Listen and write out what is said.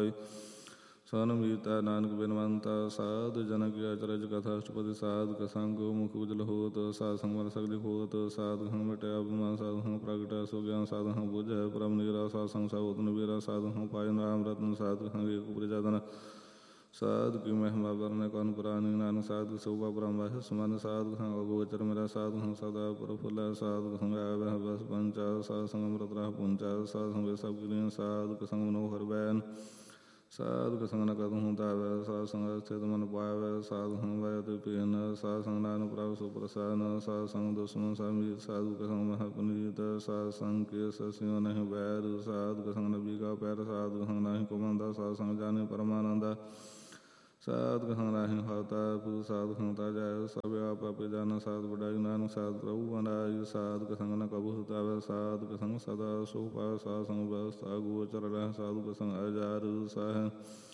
ਪਾਈ। ਸਨਮੀਤਾ ਨਾਨਕ ਬਿਨਵੰਤਾ ਸਾਧ ਜਨਕ ਅਚਰਜ ਕਥਾ ਅਸ਼ਟਪਦੀ ਸਾਧਕ ਸੰਗ ਮੁਖ ਉਜਲ ਹੋਤ ਸਾਧ ਸੰਗ ਮਨ ਸਗਲੀ ਹੋਤ ਸਾਧ ਹੰ ਮਿਟਿਆ ਅਭਿਮਾਨ ਸਾਧ ਹੰ ਪ੍ਰਗਟਿਆ ਸੋ ਗਿਆਨ ਸਾਧ ਹੰ ਬੁਝੈ ਪਰਮ ਨਿਰਾ ਸਾਧ ਸੰਗ ਸਾਵਤ ਨਿਬੇਰਾ ਸਾਧ ਹੰ ਪਾਇ ਨਾਮ ਰਤਨ ਸਾਧ ਹੰ ਏਕ ਉਪਰਿ ਸਾਧ ਕੀ ਮਹਿਮਾ ਵਰਨੈ ਕਉਨ ਪੁਰਾਣੀ ਨਾਨਕ ਸਾਧ ਸੋਭਾ ਬ੍ਰਹਮ ਵਾਹਿ ਸਮਨ ਸਾਧ ਹੰ ਅਗੋਚਰ ਮੇਰਾ ਸਾਧ ਹੰ ਸਦਾ ਪ੍ਰਫੁੱਲੈ ਸਾਧ ਸੰਗ ਆਵਹਿ ਬਸ ਪੰਚਾ ਸਾਧ ਸੰਗ ਅੰਮ੍ਰਿਤ ਰਸ ਪੁੰਚਾ ਸਾਧ ਸੰਗ ਸਭ ਕਿਰਿਆ ਸਾਧ ਸੰਗ ਮਨੋਹਰ ਬੈਨ ਸਾਧ ਸੰਗ ਨ ਕਤਹੁ ਧਾਵੈ ਸਾਧ ਸੰਗ ਸਥਿਤ ਮਨ ਪਾਵੈ ਸਾਧ ਹੰ ਵੈ ਤੇ ਪੀਨ ਸਾਧ ਸੰਗ ਨਾਨਕ ਪ੍ਰਭ ਸੁਪ੍ਰਸਾਦਿ ਸਾਧ ਸੰਗ ਦੁਸ਼ਮਨ ਸਮੀਤ ਸਾਧੂ ਕੇ ਸੰਗ ਮਹਾ ਪੁਨੀਤ ਸਾਧ ਸੰਗ ਕੇ ਸਸਿਉ ਨਹਿ ਬੈਰ ਸਾਧ ਕੇ ਸੰਗ ਨਬੀ ਕਾ ਪੈਰ ਸਾਧ ਸੰਗ ਨਾਹਿ ਕੁਮੰਦਾ ਸਾਧ ਸੰਗ ਜਾਣੈ ਪਰਮਾਨੰਦਾ ਸਾਧ ਸੰਗ ਨਾਹਿ ਹਤਾ ਪੂ ਸਾਧ ਸੰਗ ਤਾ ਜੈ ਸਭ ਆਪ ਆਪੇ ਜਾਨੈ ਸਾਧ ਵਡਾਈ ਨਾਨਕ ਸਾਧ ਪ੍ਰਭੂ ਬਨਾਈ ਸਾਧ ਕੇ ਸੰਗ ਨ ਕਬਹੁ ਧਾਵੈ ਸਾਧ ਕੇ ਸੰਗ ਸਦਾ ਸੁਖ ਪਾਵੈ ਸਾਧ ਸੰਗ ਬਸਤਾ ਗੋਚਰ ਰਹਿ ਸਾਧੂ ਕੇ ਸੰਗ ਅਜਾਰ ਸਹਿ